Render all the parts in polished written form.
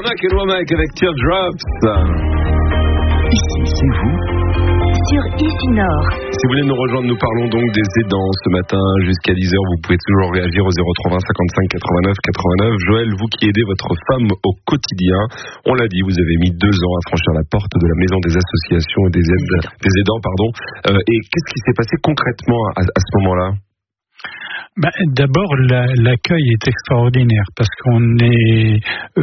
Womack et Womack avec Teardrops. Ici, c'est vous, sur Ici Nord. Si vous voulez nous rejoindre, nous parlons donc des aidants ce matin jusqu'à 10h. Vous pouvez toujours réagir au 080 55 89 89. Joël, vous qui aidez votre femme au quotidien, on l'a dit, vous avez mis 2 ans à franchir la porte de la maison des associations et des aidants. Et qu'est-ce qui s'est passé concrètement à ce moment-là ? D'abord, l'accueil est extraordinaire parce qu'on est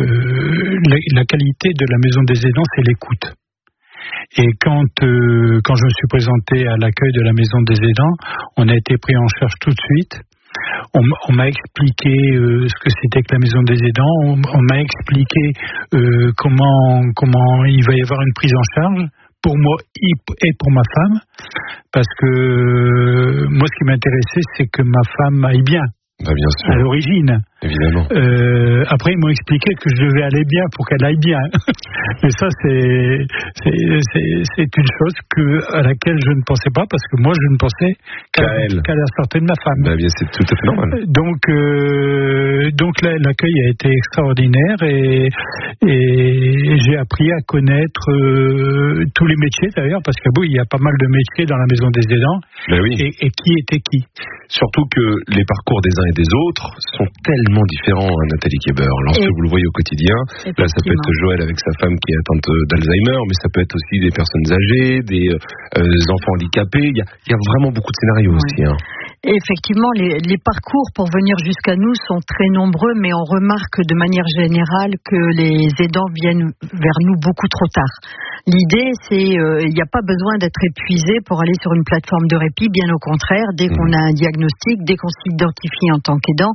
la qualité de la maison des aidants, c'est l'écoute. Et quand je me suis présenté à l'accueil de la maison des aidants, on a été pris en charge tout de suite. On m'a expliqué ce que c'était que la maison des aidants. On m'a expliqué comment il va y avoir une prise en charge pour moi et pour ma femme, parce que moi, ce qui m'intéressait, c'est que ma femme aille bien. Bien sûr. À l'origine. Évidemment. Après, ils m'ont expliqué que je devais aller bien pour qu'elle aille bien. Mais ça, c'est une chose à laquelle je ne pensais pas, parce que moi, je ne pensais qu'à la sortie de ma femme. Bien, c'est tout à fait normal. Donc l'accueil a été extraordinaire et j'ai appris à connaître tous les métiers d'ailleurs, parce qu'il y a pas mal de métiers dans la maison des aidants. Oui. Et qui était qui. Surtout que les parcours des uns et des autres sont tellement différents, Nathalie Keber. Lorsque vous le voyez au quotidien, là ça peut être Joël avec sa femme qui est atteinte d'Alzheimer, mais ça peut être aussi des personnes âgées, des enfants handicapés. Il y a vraiment beaucoup de scénarios aussi. Et effectivement, les parcours pour venir jusqu'à nous sont très nombreux, mais on remarque de manière générale que les aidants viennent vers nous beaucoup trop tard. L'idée, c'est il n'y a pas besoin d'être épuisé pour aller sur une plateforme de répit, bien au contraire. Dès qu'on a un diagnostic, dès qu'on s'identifie en tant qu'aidant,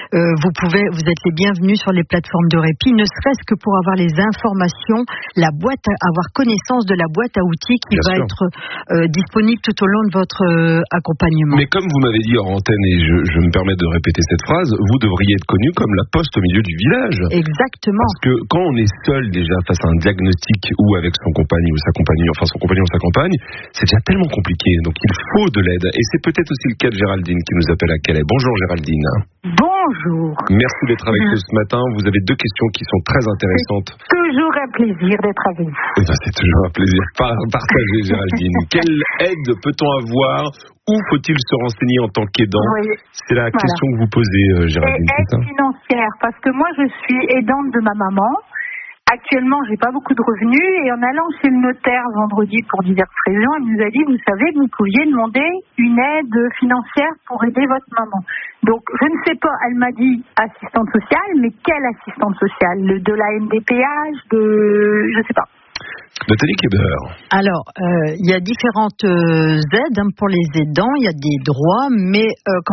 vous êtes les bienvenus sur les plateformes de répit, ne serait-ce que pour avoir les informations, avoir connaissance de la boîte à outils qui va être disponible tout au long de votre accompagnement. Mais comme vous m'avez dit hors antenne, et je me permets de répéter cette phrase, vous devriez être connu comme la poste au milieu du village. Exactement. Parce que quand on est seul déjà face à un diagnostic ou avec son compagnon ou sa compagne, c'est déjà tellement compliqué. Donc il faut de l'aide. Et c'est peut-être aussi le cas de Géraldine qui nous appelle à Calais. Bonjour Géraldine. Bonjour. Merci d'être avec nous ce matin. Vous avez 2 questions qui sont très intéressantes. C'est toujours un plaisir d'être avec vous. C'est toujours un plaisir. Partagez Géraldine. Quelle aide peut-on avoir? Où faut-il se renseigner en tant qu'aidant? C'est la question que vous posez, Géraldine. Aide financière, parce que moi je suis aidante de ma maman. Actuellement, j'ai pas beaucoup de revenus et en allant chez le notaire vendredi pour diverses raisons, elle nous a dit, vous savez, que vous pouviez demander une aide financière pour aider votre maman. Donc, je ne sais pas, elle m'a dit assistante sociale, mais quelle assistante sociale? De la MDPH, je sais pas. Nathalie Keber. Alors, il y a différentes aides pour les aidants, il y a des droits, mais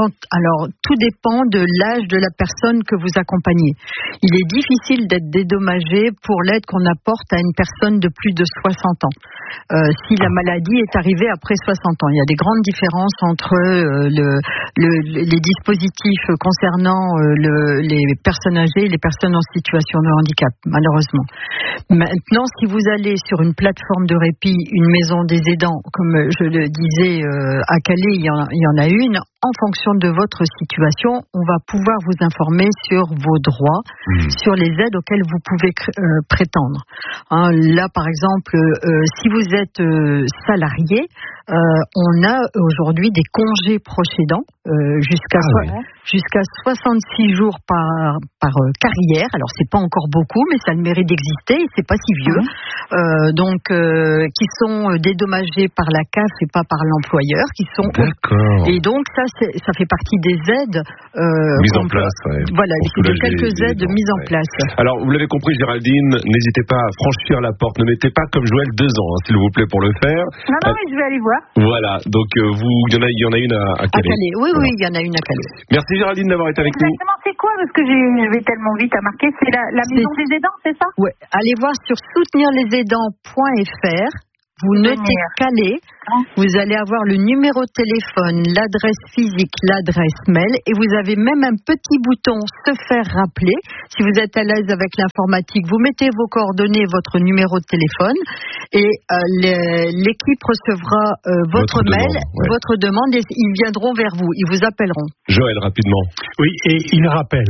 tout dépend de l'âge de la personne que vous accompagnez. Il est difficile d'être dédommagé pour l'aide qu'on apporte à une personne de plus de 60 ans. Si la maladie est arrivée après 60 ans. Il y a des grandes différences entre les dispositifs concernant les personnes âgées et les personnes en situation de handicap, malheureusement. Maintenant, si vous allez sur une plateforme de répit, une maison des aidants, comme je le disais à Calais, il y en a une. En fonction de votre situation, on va pouvoir vous informer sur vos droits, sur les aides auxquelles vous pouvez prétendre. Là, par exemple, si vous êtes salarié, on a aujourd'hui des congés proches aidants jusqu'à 66 jours par carrière. Alors, c'est pas encore beaucoup, mais ça a le mérite d'exister et c'est pas si vieux. Qui sont dédommagés par la CAF et pas par l'employeur, D'accord. Et donc ça fait partie des aides mises en place. Voilà, de quelques aides mises en place. Alors, vous l'avez compris, Géraldine, n'hésitez pas à franchir la porte. Ne mettez pas comme Joël 2 ans, s'il vous plaît, pour le faire. Non, mais je vais aller voir. Voilà, donc il y en a une à Calais. Oui, il y en a une à Calais. Merci Géraldine d'avoir été avec nous. Exactement, c'est quoi? Parce que je vais tellement vite à marquer. C'est la maison des aidants, c'est ça? Oui, allez voir sur soutenirlesaidants.fr. Vous notez Calais. Vous allez avoir le numéro de téléphone, l'adresse physique, l'adresse mail et vous avez même un petit bouton se faire rappeler. Si vous êtes à l'aise avec l'informatique, vous mettez vos coordonnées, votre numéro de téléphone et l'équipe recevra votre mail, votre demande et ils viendront vers vous. Ils vous appelleront. Joël, rapidement. Oui, et il rappelle.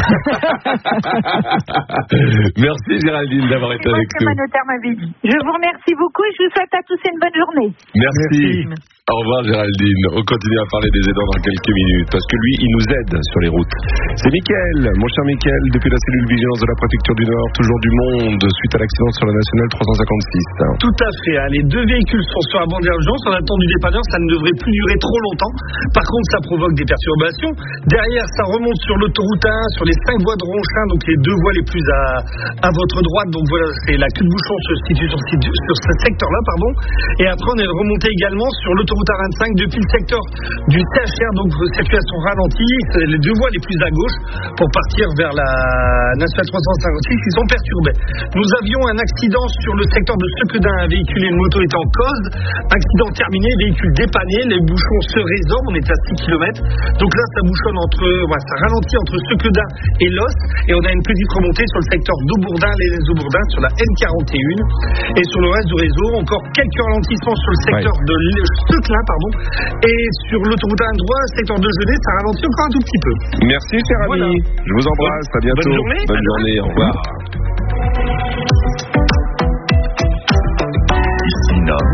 Merci Géraldine d'avoir été avec nous. Ma notaire m'avait dit. Je vous remercie beaucoup et je vous souhaite à tous une bonne journée. Merci. Au revoir Géraldine. On continue à parler des aidants dans quelques minutes parce que lui, il nous aide sur les routes. C'est Mickaël, mon cher Mickaël, depuis la cellule vigilance de la préfecture du Nord, toujours du monde, suite à l'accident sur la nationale 356. Tout à fait. Les deux véhicules sont sur la bande d'urgence. En attendant du dépanneur, ça ne devrait plus durer trop longtemps. Par contre, ça provoque des perturbations. Derrière, ça remonte sur l'autoroute 1, sur les 5 voies de Ronchin, donc les 2 voies les plus à votre droite. Donc voilà, c'est la queue de bouchon se situe sur ce secteur-là, pardon. Et après, on est remonté également sur l'autoroute A25 depuis le secteur du CHR, donc circulation ralentie. C'est les 2 voies les plus à gauche pour partir vers la nationale 356 qui sont perturbées. Nous avions un accident sur le secteur de Sequedin. Un véhicule et une moto étaient en cause. Accident terminé, véhicule dépanné. Les bouchons se résorbent. On est à 6 km. Donc là, ça bouchonne ça ralentit entre Sequedin et Los. Et on a une petite remontée sur le secteur d'Aubourdin, les Aubourdins, sur la N41. Et sur le reste du réseau, encore quelques ralentissements sur le secteur de Seclin, et sur l'autoroute A droit, secteur de Genève, ça ralentit encore un tout petit peu. Merci cher ami. Je vous embrasse, à bientôt. Bonne journée, au revoir. Ici Nord.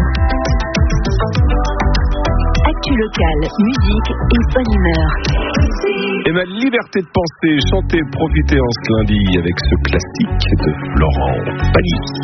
Actu locale, musique et bonne humeur. Et ma liberté de penser, chanter, profiter en ce lundi avec ce classique de Florent Pagny.